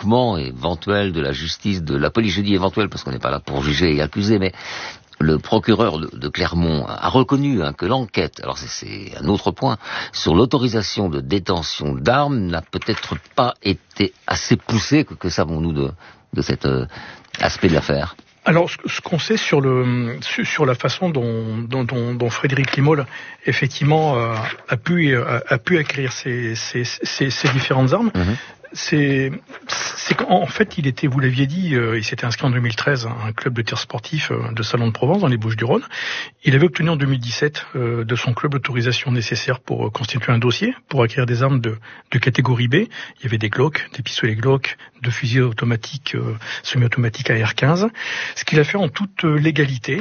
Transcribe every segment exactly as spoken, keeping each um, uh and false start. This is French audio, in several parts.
manquement éventuel de la justice, de la police, je dis éventuel parce qu'on n'est pas là pour juger et accuser, mais le procureur de, de Clermont a reconnu hein, que l'enquête, alors c'est, c'est un autre point, sur l'autorisation de détention d'armes n'a peut-être pas été assez poussée. Que, que savons-nous de, de cet euh, aspect de l'affaire ? Alors, ce, ce qu'on sait sur le sur la façon dont dont, dont, dont Frédéric Limol effectivement euh, a pu a, a pu acquérir ces ces, ces, ces différentes armes, mmh. c'est c'est qu'en fait il était, vous l'aviez dit, euh, il s'était inscrit en deux mille treize à un club de tir sportif euh, de Salon de Provence dans les Bouches-du-Rhône. Il avait obtenu en deux mille dix-sept euh, de son club l'autorisation nécessaire pour euh, constituer un dossier pour acquérir des armes de de catégorie B. Il y avait des Glock, des pistolets Glock, de fusils automatiques euh, semi-automatiques A R quinze. Ce qu'il a fait en toute euh, légalité.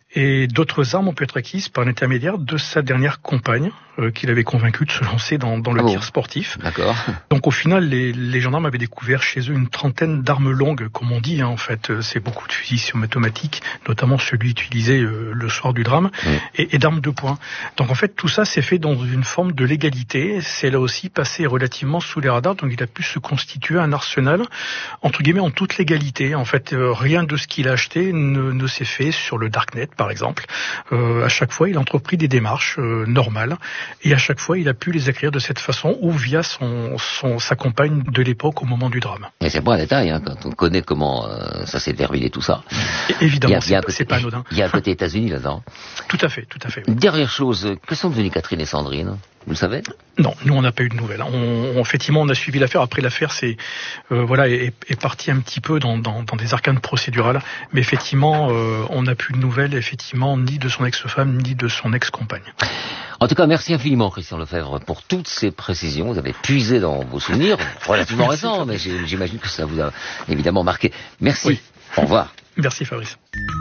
Et d'autres armes ont pu être acquises par l'intermédiaire de sa dernière compagne, euh, qu'il avait convaincu de se lancer dans, dans le oh, tir sportif. D'accord. Donc au final, les, les gendarmes avaient découvert chez eux une trentaine d'armes longues, comme on dit. Hein, en fait, c'est beaucoup de fusils semi-automatiques, notamment celui utilisé euh, le soir du drame, mmh. et, et d'armes de poing. Donc en fait, tout ça s'est fait dans une forme de légalité. C'est là aussi passé relativement sous les radars. Donc il a pu se constituer un arsenal, entre guillemets, en toute légalité. En fait, euh, rien de ce qu'il a acheté ne, ne s'est fait sur le darknet, par exemple. Euh, à chaque fois, il a entrepris des démarches euh, normales, et à chaque fois, il a pu les acquérir de cette façon ou via son, son sa compagne de l'époque au moment du drame. Mais c'est pas un détail, hein, quand on connaît comment euh, ça s'est terminé tout ça. Et évidemment, il y a, c'est, il y a pas, côté, c'est pas anodin. Il y a un côté États-Unis là-dedans. Tout à fait, tout à fait. Oui. Dernière chose, que sont devenues Catherine et Sandrine ? Vous le savez ? Non, nous on n'a pas eu de nouvelles. On, on, effectivement, on a suivi l'affaire. Après, l'affaire, c'est euh, voilà, est, est partie un petit peu dans, dans, dans des arcanes procédurales. Mais effectivement, euh, on n'a plus de nouvelles, effectivement, ni de son ex-femme, ni de son ex-compagne. En tout cas, merci infiniment, Christian Lefebvre, pour toutes ces précisions. Vous avez puisé dans vos souvenirs, relativement récents, mais j'imagine que ça vous a évidemment marqué. Merci. Oui. Au revoir. Merci, Fabrice.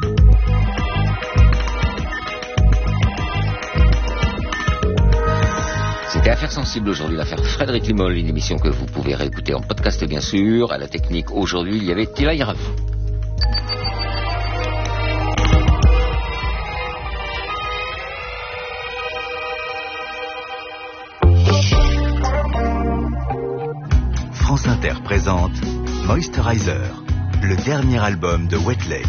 C'était Affaires sensibles aujourd'hui, l'affaire Frédéric Limol, une émission que vous pouvez réécouter en podcast bien sûr. À la technique aujourd'hui, il y avait Tila Yaraf. France Inter présente Moisturizer, le dernier album de Wet Leg.